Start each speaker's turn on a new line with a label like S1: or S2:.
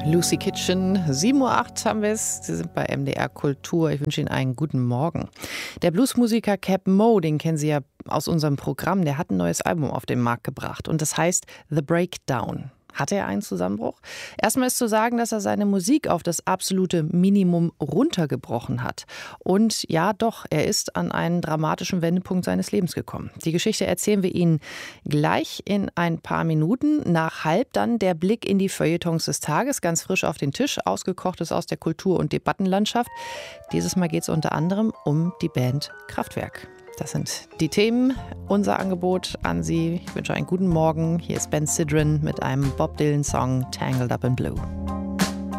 S1: Lucy Kitchen, 7:08 Uhr haben wir es. Sie sind bei MDR Kultur. Ich wünsche Ihnen einen guten Morgen. Der Bluesmusiker Cap Moe, den kennen Sie ja aus unserem Programm, der hat ein neues Album auf den Markt gebracht und das heißt The Breakdown. Hatte er einen Zusammenbruch? Erstmal ist zu sagen, dass er seine Musik auf das absolute Minimum runtergebrochen hat. Und ja, doch, er ist an einen dramatischen Wendepunkt seines Lebens gekommen. Die Geschichte erzählen wir Ihnen gleich in ein paar Minuten. Nach halb dann der Blick in die Feuilletons des Tages, ganz frisch auf den Tisch, ausgekochtes aus der Kultur- und Debattenlandschaft. Dieses Mal geht es unter anderem um die Band Kraftwerk. Das sind die Themen, unser Angebot an Sie. Ich wünsche einen guten Morgen. Hier ist Ben Sidran mit einem Bob Dylan-Song Tangled Up in Blue.